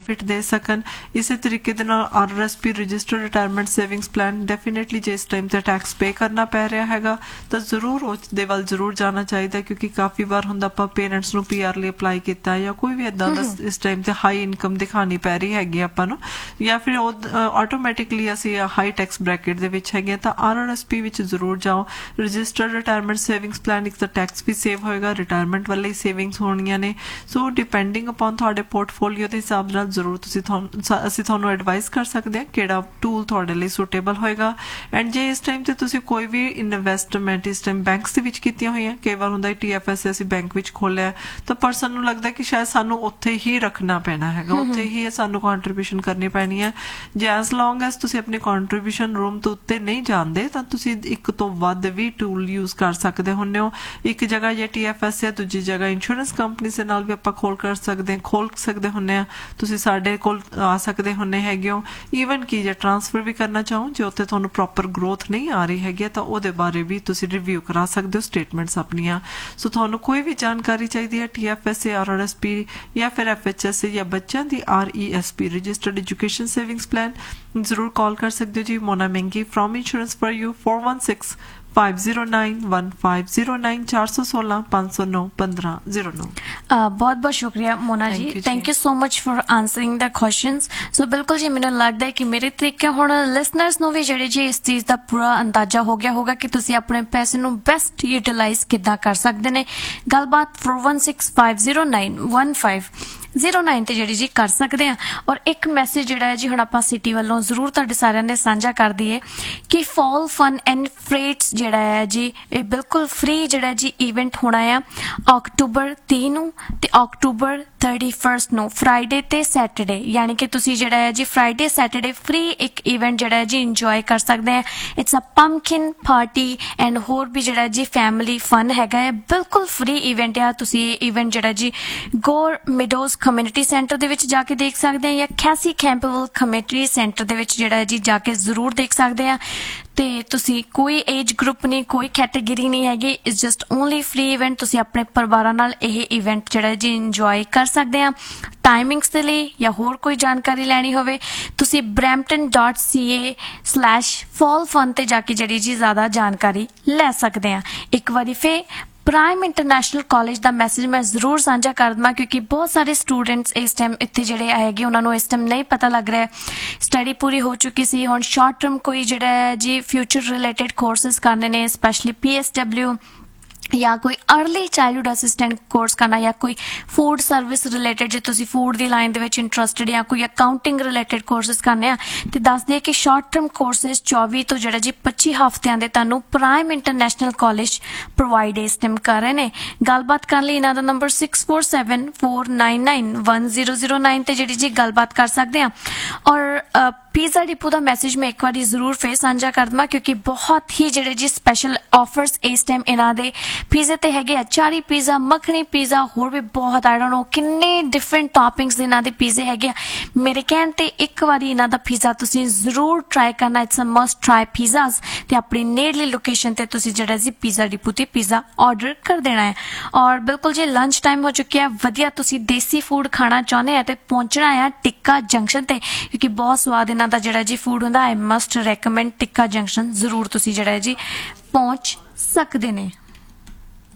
Fit ਦੇ ਸਕਣ। ਇਸੇ ਤਰੀਕੇ ਦੇ ਨਾਲ RRSP registered retirement savings plan definitely ਜੇ ਇਸ ਟਾਈਮ ਤੇ ਟੈਕਸ ਪੇ ਕਰਨਾ ਪੈ ਰਿਹਾ ਹੈਗਾ ਤਾਂ ਜ਼ਰੂਰ ਉਸ ਦੇ ਵੱਲ ਜ਼ਰੂਰ ਜਾਣਾ ਚਾਹੀਦਾ, ਕਿਉਂਕਿ ਕਾਫੀ ਵਾਰ ਹੁੰਦਾ ਆਪਾਂ ਪੇਰੈਂਟਸ ਨੂੰ PR ਲਈ ਅਪਲਾਈ ਕੀਤਾ ਜਾਂ ਕੋਈ ਵੀ ਇਦਾਂ ਦਾ ਇਸ ਟਾਈਮ ਤੇ ਹਾਈ ਇਨਕਮ ਦਿਖਾਣੀ ਪੈ ਰਹੀ ਹੈਗੀ ਆਪਾਂ ਨੂੰ, ਜਾਂ ਫਿਰ ਉਹ ਆਟੋਮੈਟਿਕਲੀ ਅਸੀਂ ਹਾਈ ਟੈਕਸ ਬ੍ਰੈਕਟ ਦੇ ਵਿੱਚ ਹੈਗੇ ਤਾਂ RRSP ਵਿੱਚ ਜ਼ਰੂਰ ਜਾਓ। ਰਜਿਸਟਰਡ ਰਿਟਾਇਰਮੈਂਟ ਸੇਵਿੰਗਸ ਪਲਾਨ ਇੱਕ ਤਾਂ ਟੈਕਸ ਵੀ ਸੇਵ ਹੋਏਗਾ, ਰਿਟਾਇਰਮੈਂਟ ਵਾਲੇ ਸੇਵਿੰਗਸ ਹੋਣੀਆਂ ਨੇ। ਸੋ ਡਿਪੈਂਡਿੰਗ ਅਪਨ ਤੁਹਾਡੇ ਪੋਰਟਫੋਲੀਓ ਦੇ ਹਿਸਾਬ ਨਾਲ ਜ਼ਰੂਰ ਅਸੀਂ ਤੁਹਾਨੂੰ ਐਡਵਾਈਸ ਕਰ ਸਕਦੇ ਹਾਂ ਕਿਹੜਾ ਟੂਲ ਤੁਹਾਡੇ ਲਈ ਸੁਟੇਬਲ ਹੋਏਗਾ। ਐਂਡ ਜੇ ਇਸ ਟਾਈਮ ਤੇ ਤੁਸੀਂ ਕੋਈ ਵੀ ਇਨਵੈਸਟਮੈਂਟ ਇਸ ਟਾਈਮ ਬੈਂਕਸ ਦੇ ਵਿੱਚ ਕੀਤੀਆਂ ਹੋਈਆਂ, ਕਈ ਵਾਰ ਹੁੰਦਾ TFS ਅਸੀਂ ਬੈਂਕ ਵਿੱਚ ਖੋਲਿਆ ਤਾਂ ਪਰਸਨ ਨੂੰ ਲੱਗਦਾ ਕਿ ਸ਼ਾਇਦ ਸਾਨੂੰ ਉੱਥੇ ਹੀ ਰੱਖਣਾ ਪੈਣਾ ਹੈਗਾ, ਉੱਥੇ ਹੀ ਸਾਨੂੰ ਕੰਟਰੀਬਿਊਸ਼ਨ ਕਰਨੀ ਪੈਣੀ ਹੈ। ਜੇ ਐਸ ਲੌਂਗ ਐਸ ਤੁਸੀਂ ਆਪਣੀ ਕੰਟਰੀਬਿਊਸ਼ਨ ਰੂਮ ਤੋਂ ਉੱਤੇ ਨਹੀਂ ਜਾਂਦੇ ਤਾਂ ਤੁਸੀਂ ਇੱਕ ਤੋਂ ਵੱਧ ਵੀ ਟੂਲ ਯੂਜ਼ ਕਰ ਸਕਦੇ ਹੁੰਦੇ ਹੋ। ਇੱਕ ਜਗ੍ਹਾ ਜੇ TFS ਹੈ, ਦੂਜੀ ਜਗ੍ਹਾ ਇੰਸ਼ੋਰੈਂਸ ਕੰਪਨੀ ਦੇ ਨਾਲ ਵੀ ਆਪਾਂ ਖੋਲ ਸਕਦੇ ਹੁੰਦੇ ਆ। ਤੁਸੀਂ ਸਾਡੇ ਕੋਲ ਆ ਸਕਦੇ ਹੁੰਦੇ ਹੈਗੇ ਹੋ। ਈਵਨ ਕਿ ਜੇ ਟ੍ਰਾਂਸਫਰ ਵੀ ਕਰਨਾ ਚਾਹੋ, ਜੇ ਉੱਥੇ ਤੁਹਾਨੂੰ ਪ੍ਰੋਪਰ ਗਰੋਥ ਨਹੀਂ ਆ ਰਹੀ ਹੈਗੀ ਤਾਂ ਉਹਦੇ ਬਾਰੇ ਵੀ ਤੁਸੀਂ ਰਿਵਿਊ ਕਰਾ ਸਕਦੇ ਹੋ ਸਟੇਟਮੈਂਟਸ ਆਪਣੀਆਂ। ਸੋ ਤੁਹਾਨੂੰ ਕੋਈ ਵੀ ਜਾਣਕਾਰੀ ਚਾਹੀਦੀ ਹੈ TFS RRSP ਜਾਂ ਫਿਰ FHS ਜਾਂ ਬੱਚਿਆਂ ਦੀ RESP registered education savings plan, ਜ਼ਰੂਰ ਕਾਲ ਕਰ ਸਕਦੇ ਹੋ ਜੀ। ਮੋਨਾ ਮਹਿੰਗੀ ਫਰੋਮ ਇੰਸ਼ੋਰੈਂਸ ਫॉर यू 4165091509 416 509 1509। बहुत बहुत शुक्रिया Mona ji, thank you so much for answering the questions. सो बिल्कुल जी मैंने लगता है कि मेरे तरीके हुण लिसनर्स ਨੂੰ ਵੀ ਜਿਹੜੇ ਜੀ ਇਸ ਚੀਜ਼ ਦਾ ਪੂਰਾ ਅੰਦਾਜ਼ਾ ਹੋ ਗਿਆ ਹੋਗਾ ਕਿ ਤੁਸੀਂ ਆਪਣੇ ਪੈਸੇ ਨੂੰ ਬੈਸਟ ਯੂਟਿਲਾਈਜ਼ ਕਿੱਦਾਂ ਕਰ ਸਕਦੇ ਨੇ। ਗੱਲਬਾਤ 4165091509 ਤੇ ਜਿਹੜੀ ਜੀ ਕਰ ਸਕਦੇ ਆ। ਔਰ ਇੱਕ ਮੈਸੇਜ ਜਿਹੜਾ ਹੈ ਜੀ ਹੁਣ ਆਪਾਂ ਸਿਟੀ ਵੱਲੋਂ ਜ਼ਰੂਰ ਤੁਹਾਡੇ ਸਾਰਿਆਂ ਨੇ ਸਾਂਝਾ ਕਰ ਦਈਏ ਕਿ ਫਾਲ ਫਨ ਐਂਡ ਫਰੇਟਸ ਜਿਹੜਾ ਹੈ ਜੀ ਇਹ ਬਿਲਕੁਲ ਫ੍ਰੀ ਜਿਹੜਾ ਜੀ ਇਵੈਂਟ ਹੋਣਾ ਆ ਅਕਤੂਬਰ 30 ਨੂੰ ਤੇ ਅਕਤੂਬਰ 31 ਨੂੰ ਫਰਾਈਡੇ ਤੇ ਸੈਟਰਡੇ, ਯਾਨੀ ਕਿ ਤੁਸੀਂ ਜਿਹੜਾ ਹੈ ਜੀ ਫਰਾਈਡੇ ਸੈਟਰਡੇ ਫ੍ਰੀ ਇੱਕ ਇਵੈਂਟ ਜਿਹੜਾ ਹੈ ਜੀ ਇੰਜੋਏ ਕਰ ਸਕਦੇ ਆ। It's a pumpkin party and ਹੋਰ ਵੀ ਜਿਹੜਾ ਜੀ ਫੈਮਿਲੀ ਫਨ ਹੈਗਾ ਹੈ, ਬਿਲਕੁਲ ਫ੍ਰੀ ਇਵੈਂਟ ਆ। ਤੁਸੀਂ ਇਹ ਇਵੈਂਟ ਜਿਹੜਾ ਜੀ ਗੋਰ ਮਿਡੋਜ਼ ਕਮਿਊਨਿਟੀ ਸੈਂਟਰ ਦੇ ਵਿੱਚ ਜਾ ਕੇ ਦੇਖ ਸਕਦੇ ਆ ਜਾਂ ਖੈਸੀ ਕੈਂਪਬਲ ਕਮਿਊਨਿਟੀ ਸੈਂਟਰ ਦੇ ਵਿੱਚ ਜਿਹੜਾ ਜੀ ਜਾ ਕੇ ਜ਼ਰੂਰ ਦੇਖ ਸਕਦੇ ਆ। ਤੇ ਤੁਸੀਂ ਕੋਈ ਏਜ ਗਰੁੱਪ ਨਹੀਂ, ਕੋਈ ਕੈਟੇਗਰੀ ਨਹੀਂ ਹੈਗੀ, it's just only free event. ਤੁਸੀਂ ਆਪਣੇ ਪਰਿਵਾਰਾਂ ਨਾਲ ਇਹ ਇਵੈਂਟ ਜਿਹੜਾ ਜੀ ਇੰਜੋਏ ਕਰ ਸਕਦੇ ਆ। ਟਾਈਮਿੰਗਸ ਦੇ ਲਈ ਜਾਂ ਹੋਰ ਕੋਈ ਜਾਣਕਾਰੀ ਲੈਣੀ ਹੋਵੇ ਤੁਸੀਂ brampton.ca/fallfun ਤੇ ਜਾ ਕੇ ਜਿਹੜੀ ਜੀ ਜ਼ਿਆਦਾ ਜਾਣਕਾਰੀ ਲੈ ਸਕਦੇ ਆ। ਇੱਕ ਵਾਰੀ ਫਿਰ ਪ੍ਰਾਈਮ ਇੰਟਰਨੈਸ਼ਨਲ ਕਾਲਜ ਦਾ ਮੈਸੇਜ ਮੈਂ ਜ਼ਰੂਰ ਸਾਂਝਾ ਕਰ ਦੇਵਾਂ ਕਿਉਂਕਿ ਬਹੁਤ ਸਾਰੇ ਸਟੂਡੈਂਟਸ ਇਸ ਟਾਈਮ ਇੱਥੇ ਜਿਹੜੇ ਆਏਗੇ ਉਹਨਾਂ ਨੂੰ ਇਸ ਟਾਈਮ ਨਹੀਂ ਪਤਾ ਲੱਗ ਰਿਹਾ। ਸਟੱਡੀ ਪੂਰੀ ਹੋ ਚੁੱਕੀ ਸੀ, ਹੁਣ ਸ਼ਾਰਟ ਟਰਮ ਕੋਈ ਜਿਹੜਾ ਹੈ ਜੀ ਫਿਊਚਰ ਰਿਲੇਟਡ ਕੋਰਸਿਸ ਕਰਨੇ ਨੇ, ਸਪੈਸ਼ਲੀ PSW ਜਾਂ ਕੋਈ अर्ਲੀ ਚਾਈਲਡਹੁੱਡ ਅਸਿਸਟੈਂਟ ਕੋਰਸ ਕਰਨਾ ਜਾਂ ਕੋਈ ਫੂਡ ਸਰਵਿਸ ਰਿਲੇਟਡ, ਜੇ ਤੁਸੀਂ ਫੂਡ ਦੀ ਲਾਈਨ ਦੇ ਵਿੱਚ ਇੰਟਰਸਟਡ ਜਾਂ ਕੋਈ ਅਕਾਊਂਟਿੰਗ ਰਿਲੇਟਡ ਕੋਰਸਿਸ ਕਰਨੇ ਆ ਤੇ ਦੱਸ ਦਈਏ ਕਿ ਸ਼ਾਰਟ ਟਰਮ ਕੋਰਸਿਸ 24 ਤੋਂ ਜਿਹੜਾ ਜੀ 25 ਹਫ਼ਤਿਆਂ ਦੇ ਤੁਹਾਨੂੰ ਪ੍ਰਾਈਮ ਇੰਟਰਨੈਸ਼ਨਲ ਕਾਲਜ ਪ੍ਰੋਵਾਈਡ ਇਸ ਟਾਈਮ ਕਰ ਰਹੇ ਨੇ। ਗੱਲਬਾਤ ਕਰਨ ਲਈ ਇਹਨਾਂ ਦਾ ਨੰਬਰ 6474991009 ਤੇ ਜਿਹੜੀ ਜੀ ਗੱਲਬਾਤ ਕਰ ਸਕਦੇ ਆ। ਔਰ ਪੀਜ਼ਾ ਡਿਪੂ ਦਾ ਮੈਸੇਜ ਮੈਂ ਇੱਕ ਵਾਰੀ ਜ਼ਰੂਰ ਫੇਰ ਸਾਂਝਾ ਕਰ ਦੇਵਾਂ ਕਿਉਂਕਿ ਬਹੁਤ ਹੀ ਜਿਹੜੇ ਜੀ ਸਪੈਸ਼ਲ ਆਫਰਸ ਇਸ ਟਾਈਮ ਇਹਨਾਂ ਦੇ ਪੀਜ਼ੇ ਤੇ ਹੈਗੇ ਆ। ਅਚਾਰੀ ਪੀਜ਼ਾ, ਮੱਖਣੀ ਪੀਜ਼ਾ, ਹੋਰ ਵੀ ਬਹੁਤ ਆਈ ਡੋਨਟ ਨੋ ਕਿੰਨੇ ਡਿਫਰੈਂਟ ਟੌਪਿੰਗਸ ਦੇ ਇਹਨਾਂ ਦੇ ਪੀਜ਼ੇ ਹੈਗੇ ਆ। ਮੇਰੇ ਕਹਿਣ ਤੇ ਇੱਕ ਵਾਰੀ ਇਹਨਾਂ ਦਾ ਪੀਜ਼ਾ ਤੁਸੀਂ ਜ਼ਰੂਰ ਟਰਾਈ ਕਰਨਾ। It's a must try pizzas ਤੇ ਆਪਣੀ ਨੇੜਲੀ ਲੋਕੇਸ਼ਨ ਤੇ ਤੁਸੀਂ ਜਿਹੜਾ ਜੀ ਪੀਜ਼ਾ ਡਿਪੂ ਤੇ ਪੀਜ਼ਾ ਆਰਡਰ ਕਰ ਦੇਣਾ ਹੈ। ਔਰ ਬਿਲਕੁਲ ਜੀ ਲੰਚ ਟਾਈਮ ਹੋ ਚੁੱਕਿਆ, ਵਧੀਆ ਤੁਸੀਂ ਦੇਸੀ ਫੂਡ ਖਾਣਾ ਚਾਹੁੰਦੇ ਆ ਤੇ ਪਹੁੰਚਣਾ ਆ ਟਿੱਕਾ ਜੰਕਸ਼ਨ ਤੇ ਕਿਉਂਕਿ ਬਹੁਤ ਸਵਾਦ ਇਹਨਾਂ ਦਾ ਜਿਹੜਾ ਜੀ ਫੂਡ ਹੁੰਦਾ। ਆਈ ਮਸਟ ਰეკਮੈਂਡ ਟਿੱਕਾ ਜੰਕਸ਼ਨ, ਜ਼ਰੂਰ ਤੁਸੀਂ ਜਿਹੜਾ ਜੀ ਪਹੁੰਚ ਸਕਦੇ ਨੇ।